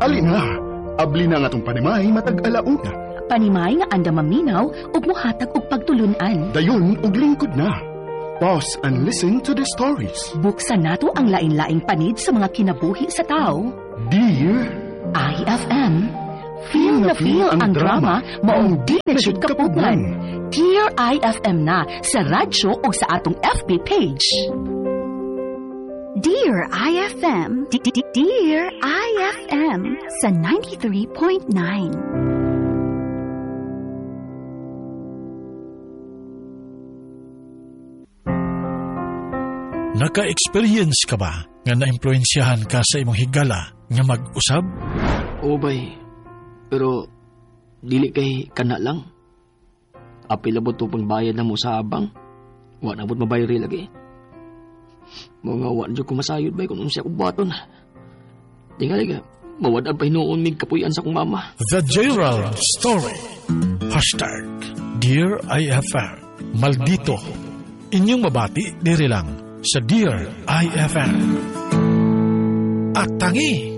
Alina, abli na nga tong panimay matag alauna. Panimay nga anda maminaw ug mohatag og pagtulunan. Dayon ug lingkod na. Pause and listen to the stories. Buksan nato ang lain-laing panid sa mga kinabuhi sa tao. Dear IFM, feel na feel ang drama maong di na siyud kapugan. Dear IFM na sa radyo o sa atong FB page. Dear IFM, Dear IFM sa 93.9. Naka-experience ka ba nga na-impluensyahan ka sa imong higala nga mag-usab? Oo bay, pero dili kay kana lang. Apilabot to pang bayad na mo sa abang. Wa na bud mabayri lagi. Mga wan jud ko masayod bay kung siya ko baton. Tingali ka, mawad ang pahinuon mig kapuyan sa kong mama. The Gerald Story. #Dear IFM. Maldito. Inyong mabati diri lang sa Dear IFM. At tangi